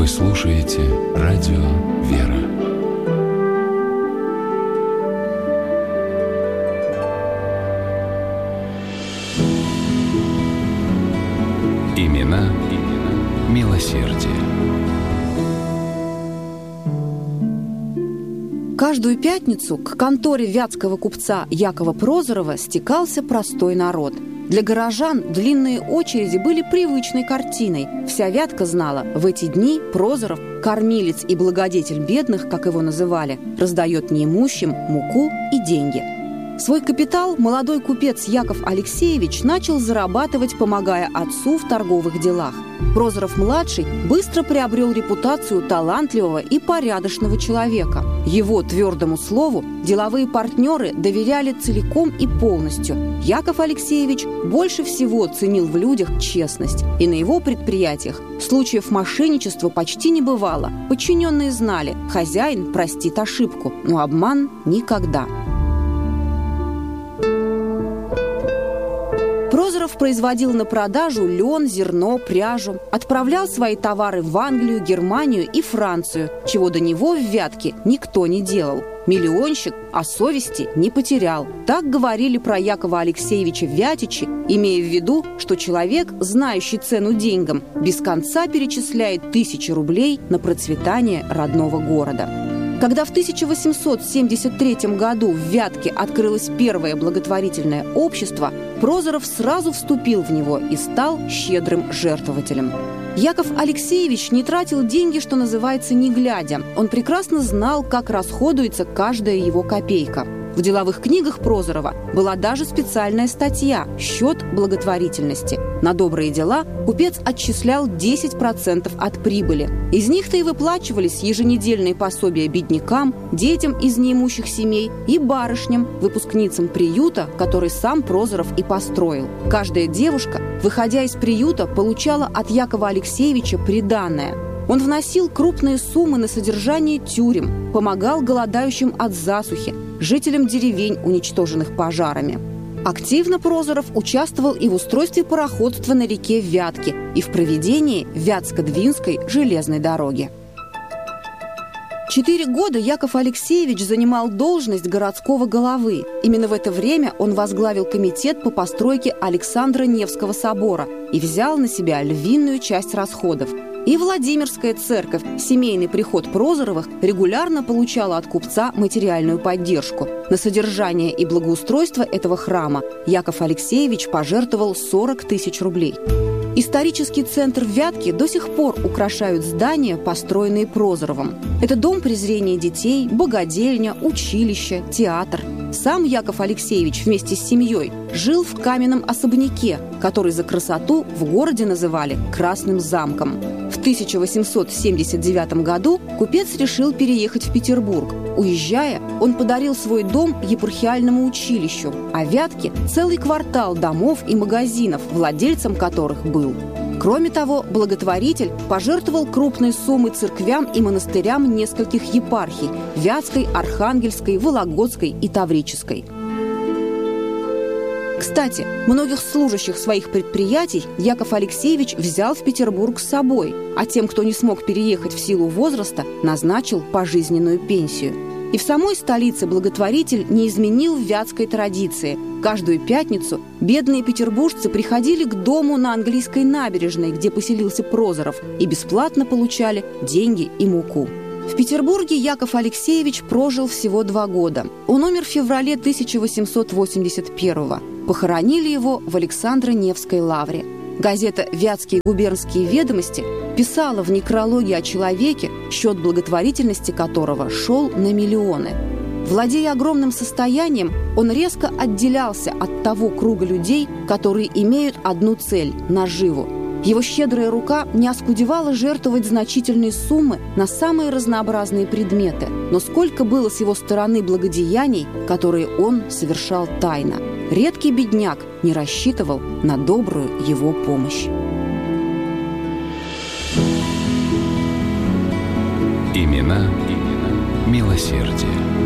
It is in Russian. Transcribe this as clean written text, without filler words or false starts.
Вы слушаете радио «Вера». Имена милосердия. Каждую пятницу к конторе вятского купца Якова Прозорова стекался простой народ. Для горожан длинные очереди были привычной картиной. Вся Вятка знала, в эти дни Прозоров, кормилец и благодетель бедных, как его называли, раздает неимущим муку и деньги. Свой капитал молодой купец Яков Алексеевич начал зарабатывать, помогая отцу в торговых делах. Прозоров-младший быстро приобрел репутацию талантливого и порядочного человека. Его твердому слову деловые партнеры доверяли целиком и полностью. Яков Алексеевич больше всего ценил в людях честность, и на его предприятиях случаев мошенничества почти не бывало. Подчиненные знали, хозяин простит ошибку, но обман никогда. Прозоров производил на продажу лен, зерно, пряжу, отправлял свои товары в Англию, Германию и Францию, чего до него в Вятке никто не делал. Миллионщик, а совести не потерял. Так говорили про Якова Алексеевича вятичи, имея в виду, что человек, знающий цену деньгам, без конца перечисляет тысячи рублей на процветание родного города. Когда в 1873 году в Вятке открылось первое благотворительное общество, Прозоров сразу вступил в него и стал щедрым жертвователем. Яков Алексеевич не тратил деньги, что называется, не глядя. Он прекрасно знал, как расходуется каждая его копейка. В деловых книгах Прозорова была даже специальная статья «Счет благотворительности». На добрые дела купец отчислял 10% от прибыли. Из них-то и выплачивались еженедельные пособия беднякам, детям из неимущих семей и барышням, выпускницам приюта, который сам Прозоров и построил. Каждая девушка, выходя из приюта, получала от Якова Алексеевича приданое. Он вносил крупные суммы на содержание тюрем, помогал голодающим от засухи, жителям деревень, уничтоженных пожарами. Активно Прозоров участвовал и в устройстве пароходства на реке Вятке, и в проведении Вятско-Двинской железной дороги. 4 года Яков Алексеевич занимал должность городского головы. Именно в это время он возглавил комитет по постройке Александра Невского собора и взял на себя львиную часть расходов. И Владимирская церковь, семейный приход Прозоровых, регулярно получала от купца материальную поддержку. На содержание и благоустройство этого храма Яков Алексеевич пожертвовал 40 тысяч рублей. Исторический центр Вятки до сих пор украшают здания, построенные Прозоровым. Это дом презрения детей, богадельня, училище, театр. Сам Яков Алексеевич вместе с семьей жил в каменном особняке, который за красоту в городе называли «Красным замком». В 1879 году купец решил переехать в Петербург. Уезжая, он подарил свой дом епархиальному училищу, а Вятке целый квартал домов и магазинов, владельцем которых был. Кроме того, благотворитель пожертвовал крупные суммы церквям и монастырям нескольких епархий – Вятской, Архангельской, Вологодской и Таврической. Кстати, многих служащих своих предприятий Яков Алексеевич взял в Петербург с собой, а тем, кто не смог переехать в силу возраста, назначил пожизненную пенсию. И в самой столице благотворитель не изменил вятской традиции. Каждую пятницу бедные петербуржцы приходили к дому на Английской набережной, где поселился Прозоров, и бесплатно получали деньги и муку. В Петербурге Яков Алексеевич прожил всего 2 года. Он умер в феврале 1881-го. Похоронили его в Александро-Невской лавре. Газета «Вятские губернские ведомости» писала в некрологе о человеке, счет благотворительности которого шел на миллионы. Владея огромным состоянием, он резко отделялся от того круга людей, которые имеют одну цель – наживу. Его щедрая рука не оскудевала жертвовать значительные суммы на самые разнообразные предметы. Но сколько было с его стороны благодеяний, которые он совершал тайно. Редкий бедняк не рассчитывал на добрую его помощь. Имена милосердия.